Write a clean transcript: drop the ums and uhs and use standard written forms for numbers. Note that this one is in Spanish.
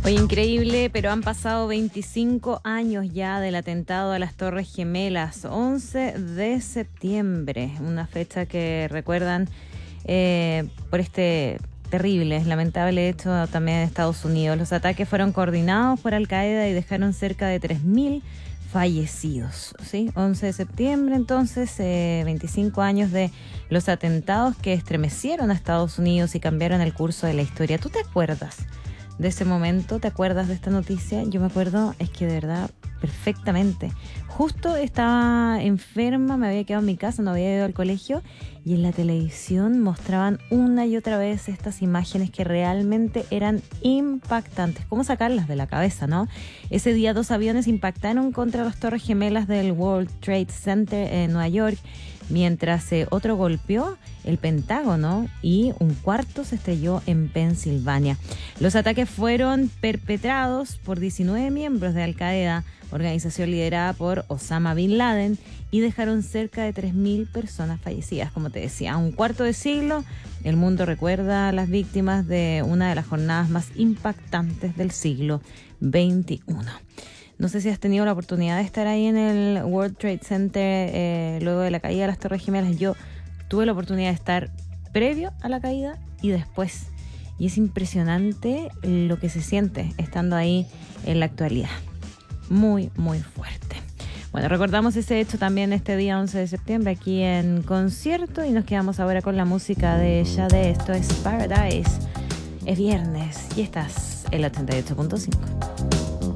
Oye, increíble, pero han pasado 25 años ya del atentado a las Torres Gemelas, 11 de septiembre, una fecha que recuerdan por este terrible, lamentable hecho también en Estados Unidos. Los ataques fueron coordinados por Al-Qaeda y dejaron cerca de 3.000 fallecidos, ¿sí? 11 de septiembre, entonces, 25 años de los atentados que estremecieron a Estados Unidos y cambiaron el curso de la historia. ¿Tú te acuerdas de ese momento? ¿Te acuerdas de esta noticia? Yo me acuerdo, es que de verdad, perfectamente. Justo estaba enferma, me había quedado en mi casa, no había ido al colegio y en la televisión mostraban una y otra vez estas imágenes que realmente eran impactantes. ¿Cómo sacarlas de la cabeza, no? Ese día 2 aviones impactaron contra las Torres Gemelas del World Trade Center en Nueva York, mientras otro golpeó el Pentágono y un cuarto se estrelló en Pensilvania. Los ataques fueron perpetrados por 19 miembros de Al-Qaeda, organización liderada por Osama Bin Laden, y dejaron cerca de 3.000 personas fallecidas. Como te decía, un cuarto de siglo, el mundo recuerda a las víctimas de una de las jornadas más impactantes del siglo XXI. No sé si has tenido la oportunidad de estar ahí en el World Trade Center luego de la caída de las Torres Gemelas. Yo tuve la oportunidad de estar previo a la caída y después. Y es impresionante lo que se siente estando ahí en la actualidad. Muy, muy fuerte. Bueno, recordamos ese hecho también este día 11 de septiembre aquí en concierto y nos quedamos ahora con la música de Sade. Esto es Paradise. Es viernes y estás en el 88.5.